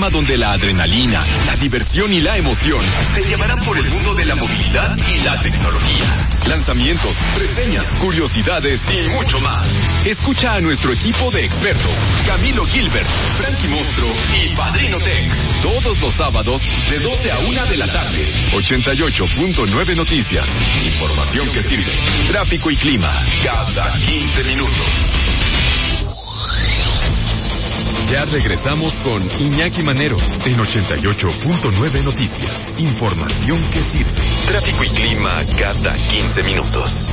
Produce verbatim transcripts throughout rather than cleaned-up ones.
programa donde la adrenalina, la diversión y la emoción te llevarán por el mundo de la movilidad y la tecnología. Lanzamientos, reseñas, curiosidades y mucho más. Escucha a nuestro equipo de expertos, Camilo Gilbert, Frankie Monstruo y Padrino Tech, todos los sábados de doce a una de la tarde. ochenta y ocho punto nueve Noticias. Información que sirve. Tráfico y clima cada quince minutos. Ya regresamos con Iñaki Manero en ochenta y ocho punto nueve Noticias. Información que sirve. Tráfico y clima cada quince minutos.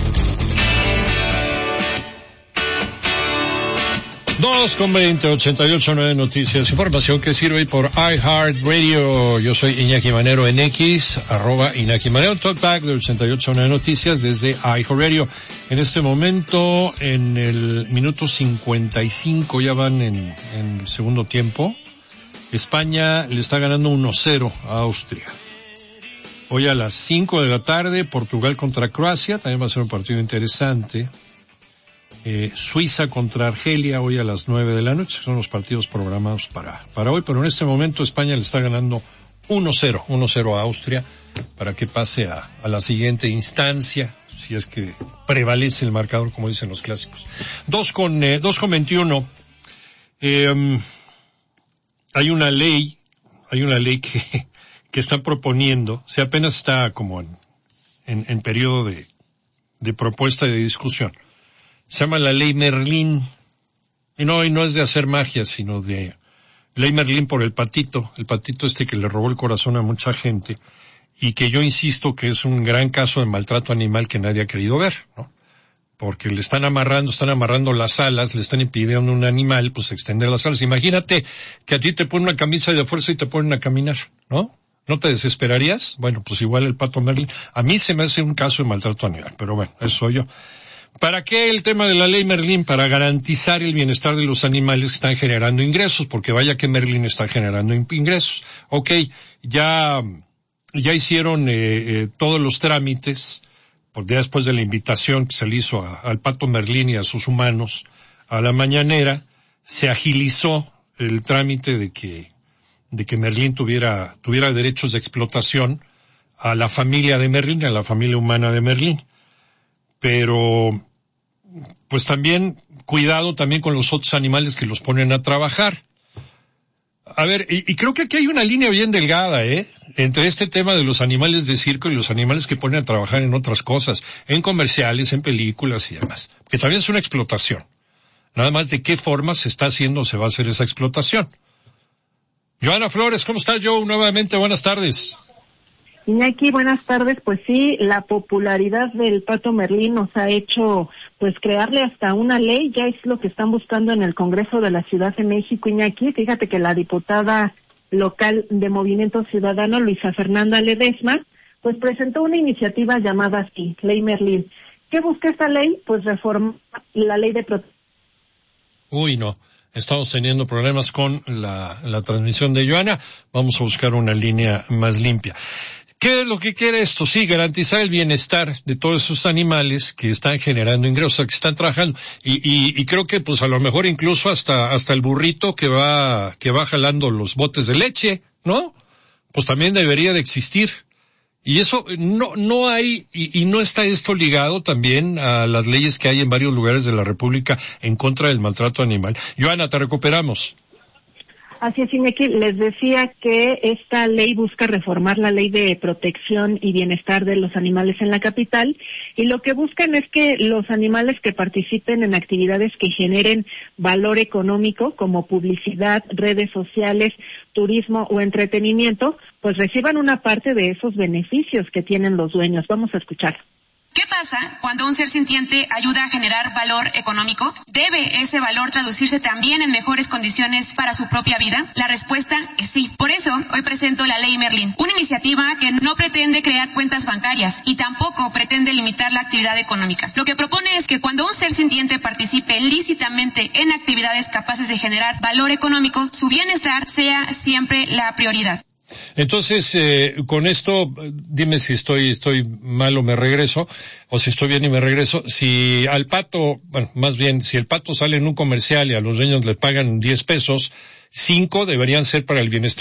Dos con veinte, ochenta y ocho punto nueve Noticias. Información que sirve por iHeartRadio. Yo soy Iñaki Manero en X, arroba Iñaki Manero, talkback de ochenta y ocho punto nueve Noticias desde iHeartRadio. En este momento, en el minuto cincuenta y cinco, ya van en, en el segundo tiempo. España le está ganando uno cero a Austria. Hoy a las cinco de la tarde, Portugal contra Croacia, también va a ser un partido interesante. Eh, Suiza contra Argelia hoy a las nueve de la noche, son los partidos programados para, para hoy, pero en este momento España le está ganando uno cero, uno cero a Austria para que pase a, a la siguiente instancia, si es que prevalece el marcador, como dicen los clásicos. Dos con, eh, dos con veintiuno, eh, hay una ley, hay una ley que, que están proponiendo, o sea, apenas está como en, en, en periodo de, de propuesta y de discusión. Se llama la Ley Merlín, y no, y no es de hacer magia, sino de Ley Merlín por el patito, el patito este que le robó el corazón a mucha gente, y que yo insisto que es un gran caso de maltrato animal que nadie ha querido ver, ¿no? Porque le están amarrando, están amarrando las alas, le están impidiendo a un animal, pues, extender las alas. Imagínate que a ti te ponen una camisa de fuerza y te ponen a caminar, ¿no? ¿No te desesperarías? Bueno, pues igual el pato Merlín. A mí se me hace un caso de maltrato animal, pero bueno, eso soy yo. ¿Para qué el tema de la ley Merlín? Para garantizar el bienestar de los animales que están generando ingresos, porque vaya que Merlín está generando ingresos. Ok, ya, ya hicieron eh, eh, todos los trámites, porque después de la invitación que se le hizo a, al pato Merlín y a sus humanos a la mañanera, se agilizó el trámite de que, de que Merlín tuviera, tuviera derechos de explotación a la familia de Merlín, a la familia humana de Merlín. Pero, pues también, cuidado también con los otros animales que los ponen a trabajar. A ver, y, y creo que aquí hay una línea bien delgada, ¿eh? Entre este tema de los animales de circo y los animales que ponen a trabajar en otras cosas, en comerciales, en películas y demás. Que también es una explotación. Nada más de qué forma se está haciendo o se va a hacer esa explotación. Joana Flores, ¿cómo estás, Joe? Nuevamente, buenas tardes. Iñaki, buenas tardes. Pues sí, la popularidad del pato Merlín nos ha hecho pues crearle hasta una ley, ya es lo que están buscando en el Congreso de la Ciudad de México, Iñaki. Fíjate que la diputada local de Movimiento Ciudadano, Luisa Fernanda Ledesma, pues presentó una iniciativa llamada así, Ley Merlín. ¿Qué busca esta ley? Pues reformar la ley de protección. Uy, no. Estamos teniendo problemas con la, la transmisión de Joana. Vamos a buscar una línea más limpia. ¿Qué es lo que quiere esto? Sí, garantizar el bienestar de todos esos animales que están generando ingresos, que están trabajando. Y, y, y creo que pues a lo mejor incluso hasta, hasta el burrito que va, que va jalando los botes de leche, ¿no? Pues también debería de existir. Y eso no, no hay, y, y no está esto ligado también a las leyes que hay en varios lugares de la República en contra del maltrato animal. Joana, te recuperamos. Así es, Iñaki, les decía que esta ley busca reformar la ley de protección y bienestar de los animales en la capital, y lo que buscan es que los animales que participen en actividades que generen valor económico, como publicidad, redes sociales, turismo o entretenimiento, pues reciban una parte de esos beneficios que tienen los dueños. Vamos a escuchar. ¿Qué pasa cuando un ser sintiente ayuda a generar valor económico? ¿Debe ese valor traducirse también en mejores condiciones para su propia vida? La respuesta es sí. Por eso, hoy presento la Ley Merlín, una iniciativa que no pretende crear cuentas bancarias y tampoco pretende limitar la actividad económica. Lo que propone es que cuando un ser sintiente participe lícitamente en actividades capaces de generar valor económico, su bienestar sea siempre la prioridad. Entonces, eh, con esto, dime si estoy, estoy mal o me regreso, o si estoy bien y me regreso. Si al pato, bueno, más bien, si el pato sale en un comercial y a los dueños le pagan diez pesos, cinco deberían ser para el bienestar